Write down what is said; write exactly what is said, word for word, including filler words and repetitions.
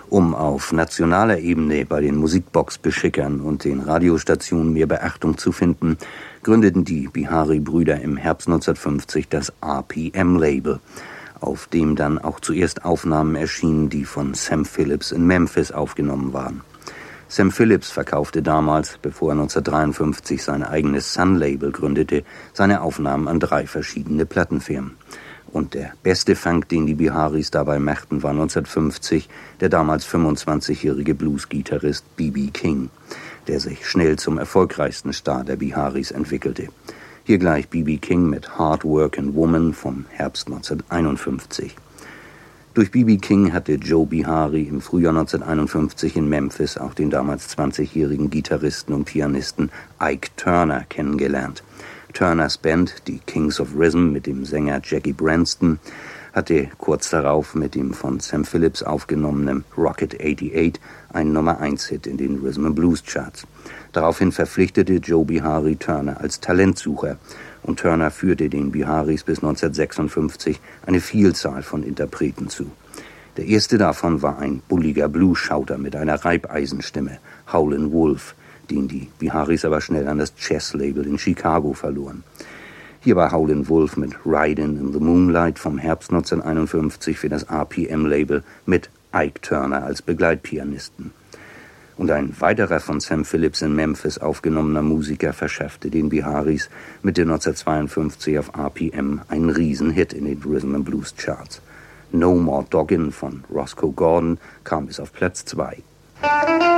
Um auf nationaler Ebene bei den Musikbox-Beschickern und den Radiostationen mehr Beachtung zu finden, gründeten die Bihari-Brüder im Herbst neunzehnhundertfünfzig das R P M-Label, auf dem dann auch zuerst Aufnahmen erschienen, die von Sam Phillips in Memphis aufgenommen waren. Sam Phillips verkaufte damals, bevor er neunzehnhundertdreiundfünfzig sein eigenes Sun-Label gründete, seine Aufnahmen an drei verschiedene Plattenfirmen. Und der beste Funk, den die Biharis dabei machten, war neunzehnhundertfünfzig der damals fünfundzwanzigjährige Blues-Gitarrist B B King, der sich schnell zum erfolgreichsten Star der Biharis entwickelte. Hier gleich B B King mit Hard Workin' Woman vom Herbst neunzehnhunderteinundfünfzig. Durch B B King hatte Joe Bihari im Frühjahr neunzehnhunderteinundfünfzig in Memphis auch den damals zwanzigjährigen Gitarristen und Pianisten Ike Turner kennengelernt. Turners Band, die Kings of Rhythm mit dem Sänger Jackie Branston, hatte kurz darauf mit dem von Sam Phillips aufgenommenen Rocket achtundachtzig einen Nummer eins Hit in den Rhythm and Blues Charts. Daraufhin verpflichtete Joe Bihari Turner als Talentsucher und Turner führte den Biharis bis neunzehnhundertsechsundfünfzig eine Vielzahl von Interpreten zu. Der erste davon war ein bulliger Blues-Schauter mit einer Reibeisenstimme, Howlin' Wolf, den die Biharis aber schnell an das Chess-Label in Chicago verloren. Hier war Howlin' Wolf mit Ridin' in the Moonlight vom Herbst neunzehnhunderteinundfünfzig für das R P M-Label mit Ike Turner als Begleitpianisten. Und ein weiterer von Sam Phillips in Memphis aufgenommener Musiker verschaffte den Biharis Mitte neunzehnhundertzweiundfünfzig auf R P M einen Riesenhit in den Rhythm and Blues Charts. No More Doggin' von Roscoe Gordon kam bis auf Platz zwei.